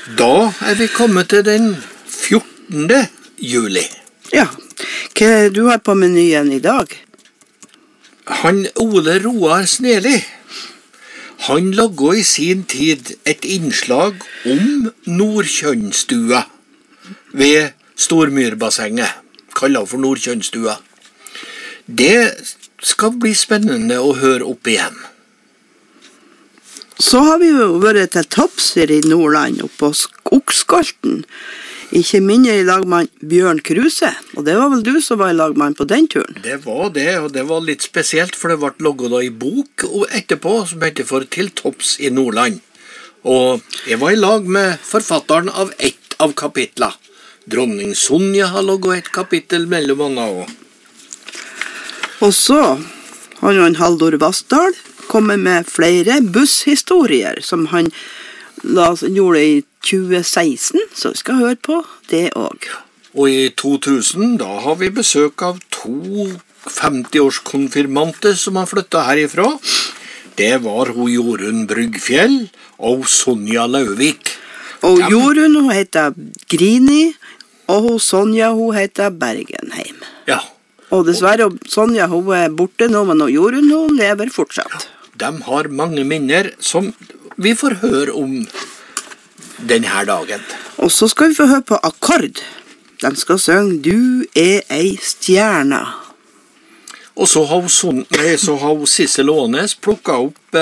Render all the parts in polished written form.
Da vi kommet til den 14. juli. Ja, hva du har på menyen i dag? Han Ole Roar Sneli, han laget i sin tid et innslag om Nordkjønnstua ved Stormyrbassenget, kallet for Nordkjønnstua. Det skal bli spennende å høre opp igjen. Så har vi jo vært til Topser i Nordland, oppe på Okskolten. Ikke mindre i lag med Bjørn Kruse, og det var vel du som var i lag med han på den turen? Det var det, og det var litt spesielt, for det ble laget da i bok etterpå, som heter for Til Topps i Nordland. Og jeg var i lag med forfatteren av ett av kapitler. Dronning Sonja har laget et kapittel mellom annet også. Og så har jo en Haldor Vassdal kommet med flere busshistorier som han gjorde i 2016, så vi skal høre på det også. Og i 2000, da har vi besøk av 2 50-årskonfirmanter som har flyttet herifra. Det var hun Jorunn Bryggfjell og Sonja Lauvik. Og Jorunn, hun heter Grini, og hun Sonja, hun heter Bergenheim. Ja. Og dessverre, Sonja, hun er borte nå, men Jorunn, hun lever fortsatt. De har mange minner som vi får høre om denne dagen. Og så skal vi få høre på Akkord. De skal synge «Du ei stjerne». Og så har hun Sissel Ånes plukket opp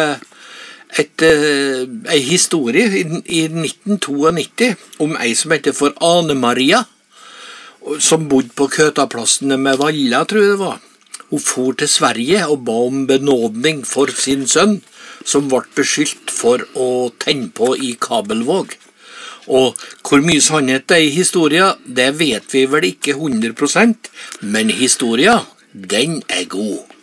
en historie i 1992 om ei som heter for Ane Maria, som bodde på Køtaplassene med Valla, tror jeg det var. Hun for til Sverige og ba om benådning for sin sønn, som ble beskyldt for å tenne på i Kabelvåg. Og hvor mye sannhet det er i historien, det vet vi vel ikke 100%, men historien, den er god.